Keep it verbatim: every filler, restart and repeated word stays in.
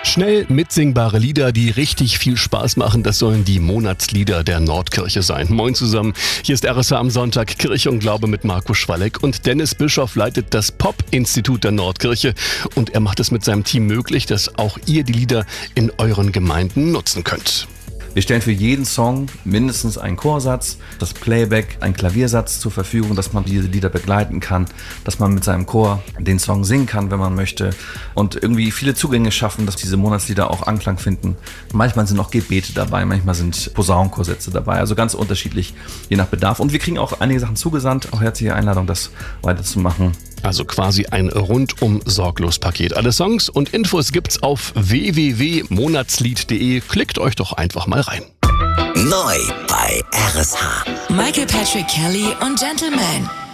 Schnell mitsingbare Lieder, die richtig viel Spaß machen, das sollen die Monatslieder der Nordkirche sein. Moin zusammen, hier ist R S H am Sonntag, Kirche und Glaube mit Marco Schwalleck, und Dennis Bischoff leitet das Pop-Institut der Nordkirche und er macht es mit seinem Team möglich, dass auch ihr die Lieder in euren Gemeinden nutzen könnt. Wir stellen für jeden Song mindestens einen Chorsatz, das Playback, einen Klaviersatz zur Verfügung, dass man diese Lieder begleiten kann, dass man mit seinem Chor den Song singen kann, wenn man möchte, und irgendwie viele Zugänge schaffen, dass diese Monatslieder auch Anklang finden. Manchmal sind auch Gebete dabei, manchmal sind Posaunenchorsätze dabei, also ganz unterschiedlich, je nach Bedarf. Und wir kriegen auch einige Sachen zugesandt, auch herzliche Einladung, das weiterzumachen. Also quasi ein rundum sorglos Paket. Alle Songs und Infos gibt's auf w w w punkt monatslied punkt de. Klickt euch doch einfach mal rein. Neu bei R S H. Michael Patrick Kelly und Gentleman.